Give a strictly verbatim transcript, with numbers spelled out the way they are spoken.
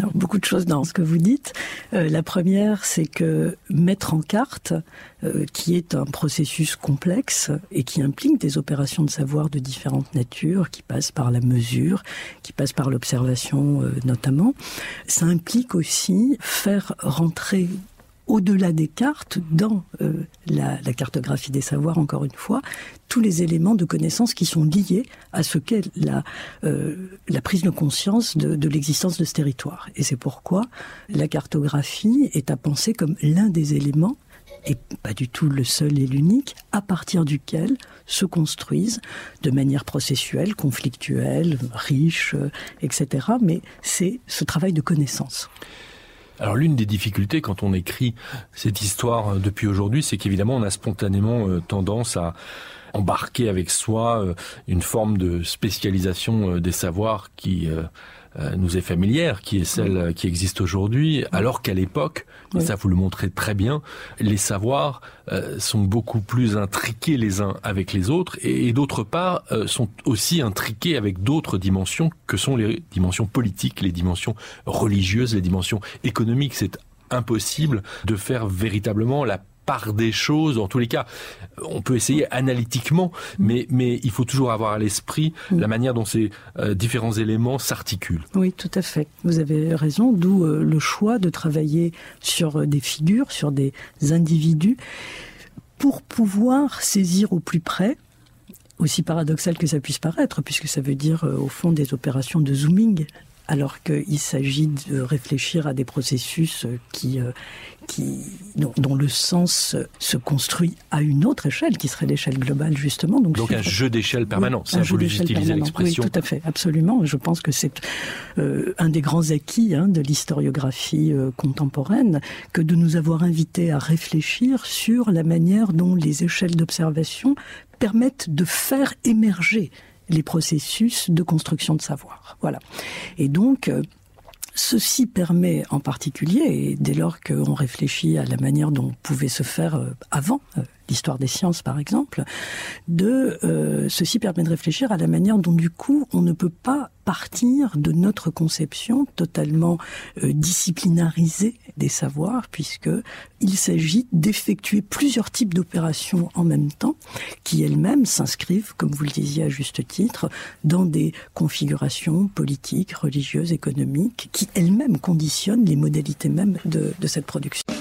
Alors, beaucoup de choses dans ce que vous dites. Euh, la première, c'est que mettre en carte, euh, qui est un processus complexe et qui implique des opérations de savoir de différentes natures, qui passent par la mesure, qui passent par l'observation euh, notamment, ça implique aussi faire rentrer au-delà des cartes, dans euh, la, la cartographie des savoirs, encore une fois, tous les éléments de connaissance qui sont liés à ce qu'est la, euh, la prise de conscience de, de l'existence de ce territoire. Et c'est pourquoi la cartographie est à penser comme l'un des éléments, et pas du tout le seul et l'unique, à partir duquel se construisent de manière processuelle, conflictuelle, riche, euh, et cetera. Mais c'est ce travail de connaissance. Alors l'une des difficultés quand on écrit cette histoire depuis aujourd'hui, c'est qu'évidemment on a spontanément euh, tendance à embarquer avec soi euh, une forme de spécialisation euh, des savoirs qui euh, euh, nous est familière, qui est celle euh, qui existe aujourd'hui, alors qu'à l'époque, et ça vous le montrez très bien, les savoirs euh, sont beaucoup plus intriqués les uns avec les autres et, et d'autre part euh, sont aussi intriqués avec d'autres dimensions que sont les dimensions politiques, les dimensions religieuses, les dimensions économiques. C'est impossible de faire véritablement la part des choses. En tous les cas, on peut essayer analytiquement, mais, mais il faut toujours avoir à l'esprit mmh. la manière dont ces euh, différents éléments s'articulent. Oui, tout à fait. Vous avez raison, d'où euh, le choix de travailler sur euh, des figures, sur des individus, pour pouvoir saisir au plus près, aussi paradoxal que ça puisse paraître, puisque ça veut dire euh, au fond des opérations de zooming, alors qu'il s'agit de réfléchir à des processus qui, qui, dont, dont le sens se construit à une autre échelle, qui serait l'échelle globale, justement. Donc, Donc un jeu d'échelle permanent, oui, ça, vous utilisez l'expression. Oui, tout à fait, absolument. Je pense que c'est euh, un des grands acquis hein, de l'historiographie euh, contemporaine, que de nous avoir invités à réfléchir sur la manière dont les échelles d'observation permettent de faire émerger les processus de construction de savoir. Voilà. Et donc, euh, ceci permet en particulier, et dès lors qu'on réfléchit à la manière dont pouvait se faire euh, avant, euh, l'histoire des sciences par exemple, de euh, ceci permet de réfléchir à la manière dont du coup on ne peut pas partir de notre conception totalement euh, disciplinarisée des savoirs, puisque il s'agit d'effectuer plusieurs types d'opérations en même temps, qui elles-mêmes s'inscrivent, comme vous le disiez à juste titre, dans des configurations politiques, religieuses, économiques, qui elles-mêmes conditionnent les modalités mêmes de, de cette production.